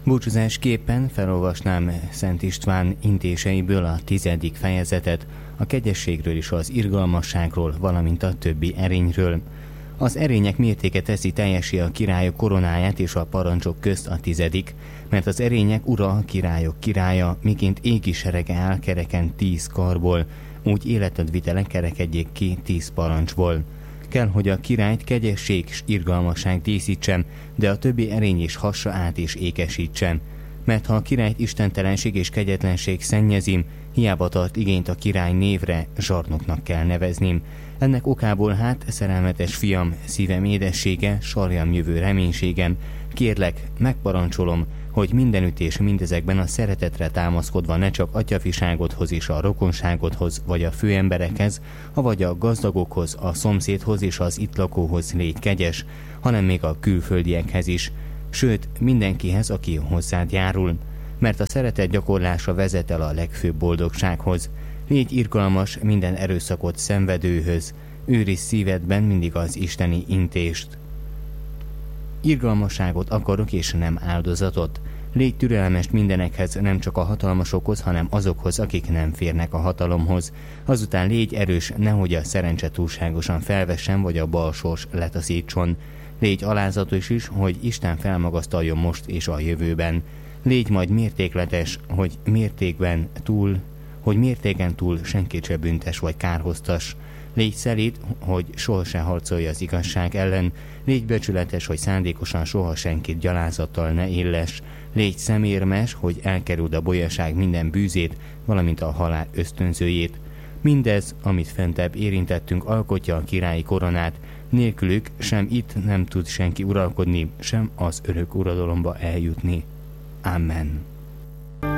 Búcsúzásképpen felolvasnám Szent István intéseiből a 10. fejezetet, a kegyességről és az irgalmasságról, valamint a többi erényről. Az erények mértéke teszi teljessé a királyok koronáját és a parancsok közt a 10., mert az erények ura a királyok királya, miként égi serege áll kereken 10 karból, úgy életed vitele kerekedjék ki 10 parancsból. Kell, hogy a királyt kegyesség és irgalmasság díszítsen, de a többi erény is hassa át és ékesítsen. Mert ha a királyt istentelenség és kegyetlenség szennyezim, hiába tart igényt a király névre, zsarnoknak kell neveznim. Ennek okából hát, szerelmetes fiam, szívem édessége, sarjam jövő reménységem, kérlek, megparancsolom, hogy mindenütt és mindezekben a szeretetre támaszkodva ne csak atyafiságodhoz és a rokonságodhoz, vagy a főemberekhez, avagy a gazdagokhoz, a szomszédhoz és az itt lakóhoz légy kegyes, hanem még a külföldiekhez is, sőt, mindenkihez, aki hozzád járul, mert a szeretet gyakorlása vezet el a legfőbb boldogsághoz. Légy irgalmas minden erőszakot szenvedőhöz, őrizd szívedben mindig az isteni intést. Irgalmasságot akarok és nem áldozatot. Légy türelmes mindenekhez, nem csak a hatalmasokhoz, hanem azokhoz, akik nem férnek a hatalomhoz. Azután légy erős, nehogy a szerencse túlságosan felvessen, vagy a bal sors letaszítson. Légy alázatos is, hogy Isten felmagasztaljon most és a jövőben. Légy majd mértékletes, hogy mértéken túl senkit se büntes vagy kárhoztas. Légy szelíd, hogy soha se harcolj az igazság ellen. Légy becsületes, hogy szándékosan soha senkit gyalázattal ne illes. Légy szemérmes, hogy elkerüld a bolyaság minden bűzét, valamint a halál ösztönzőjét. Mindez, amit fentebb érintettünk, alkotja a királyi koronát. Nélkülük sem itt nem tud senki uralkodni, sem az örök uradalomba eljutni. Amen.